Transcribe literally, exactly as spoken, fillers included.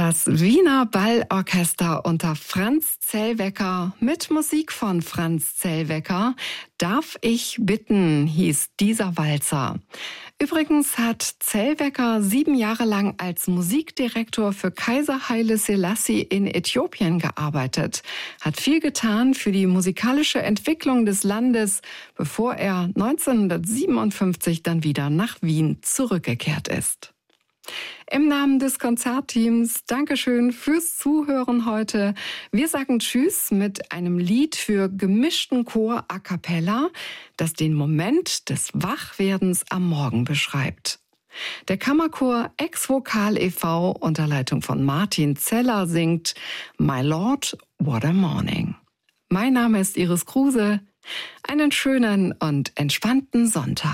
Das Wiener Ballorchester unter Franz Zellwecker mit Musik von Franz Zellwecker. Darf ich bitten, hieß dieser Walzer. Übrigens hat Zellwecker sieben Jahre lang als Musikdirektor für Kaiser Haile Selassie in Äthiopien gearbeitet, hat viel getan für die musikalische Entwicklung des Landes, bevor er neunzehnhundertsiebenundfünfzig dann wieder nach Wien zurückgekehrt ist. Im Namen des Konzertteams Dankeschön fürs Zuhören heute. Wir sagen Tschüss mit einem Lied für gemischten Chor a cappella, das den Moment des Wachwerdens am Morgen beschreibt. Der Kammerchor Ex-Vokal e V unter Leitung von Martin Zeller singt My Lord, What a Morning. Mein Name ist Iris Kruse. Einen schönen und entspannten Sonntag.